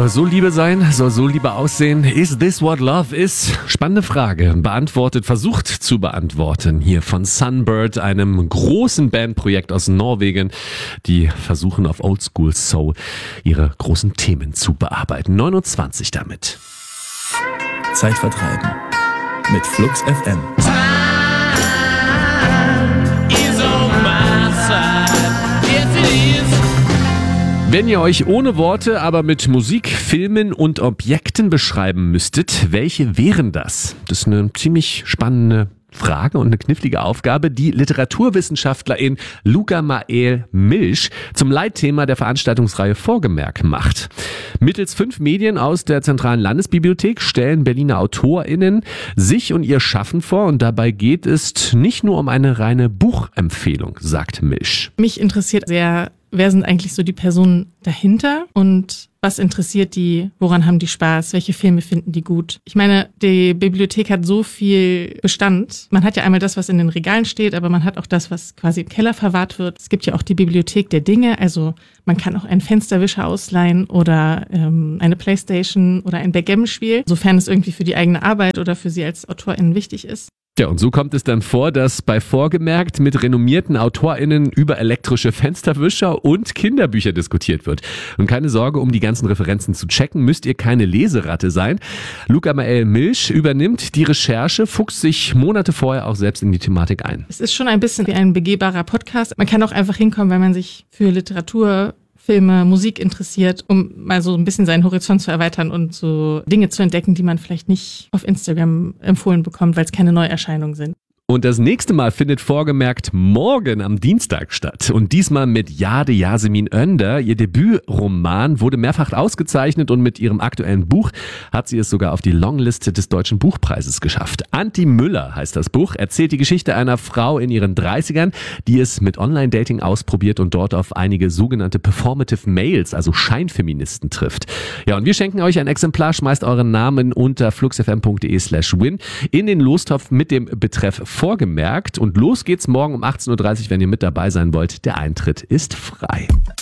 Soll so Liebe sein? Soll so Liebe aussehen? Is this what love is? Spannende Frage. Versucht zu beantworten. Hier von Sunbird, einem großen Bandprojekt aus Norwegen. Die versuchen auf Oldschool Soul ihre großen Themen zu bearbeiten. 29 damit. Zeitvertreiben mit Flux FM. Wenn ihr euch ohne Worte, aber mit Musik, Filmen und Objekten beschreiben müsstet, welche wären das? Das ist eine ziemlich spannende Frage und eine knifflige Aufgabe, die Literaturwissenschaftlerin Luca Mael Milch zum Leitthema der Veranstaltungsreihe Vorgemerk macht. Mittels 5 Medien aus der Zentralen Landesbibliothek stellen Berliner AutorInnen sich und ihr Schaffen vor und dabei geht es nicht nur um eine reine Buchempfehlung, sagt Milch. Mich interessiert sehr, wer sind eigentlich so die Personen dahinter und was interessiert die, woran haben die Spaß, welche Filme finden die gut. Ich meine, die Bibliothek hat so viel Bestand. Man hat ja einmal das, was in den Regalen steht, aber man hat auch das, was quasi im Keller verwahrt wird. Es gibt ja auch die Bibliothek der Dinge, also man kann auch einen Fensterwischer ausleihen oder eine Playstation oder ein Backgammon-Spiel, sofern es irgendwie für die eigene Arbeit oder für Sie als AutorInnen wichtig ist. Ja, und so kommt es dann vor, dass bei Vorgemerkt mit renommierten AutorInnen über elektrische Fensterwischer und Kinderbücher diskutiert wird. Und keine Sorge, um die ganzen Referenzen zu checken, müsst ihr keine Leseratte sein. Luca Mael Milch übernimmt die Recherche, fuchst sich Monate vorher auch selbst in die Thematik ein. Es ist schon ein bisschen wie ein begehbarer Podcast. Man kann auch einfach hinkommen, wenn man sich für Literatur, Filme, Musik interessiert, um mal so ein bisschen seinen Horizont zu erweitern und so Dinge zu entdecken, die man vielleicht nicht auf Instagram empfohlen bekommt, weil es keine Neuerscheinungen sind. Und das nächste Mal findet Vorgemerkt morgen am Dienstag statt. Und diesmal mit Jade Yasemin Önder. Ihr Debütroman wurde mehrfach ausgezeichnet und mit ihrem aktuellen Buch hat sie es sogar auf die Longliste des Deutschen Buchpreises geschafft. Anti Müller heißt das Buch, erzählt die Geschichte einer Frau in ihren 30ern, die es mit Online-Dating ausprobiert und dort auf einige sogenannte Performative Males, also Scheinfeministen trifft. Ja, und wir schenken euch ein Exemplar, schmeißt euren Namen unter fluxfm.de/win in den Lostopf mit dem Betreff Vorgemerkt und los geht's morgen um 18.30 Uhr, wenn ihr mit dabei sein wollt. Der Eintritt ist frei.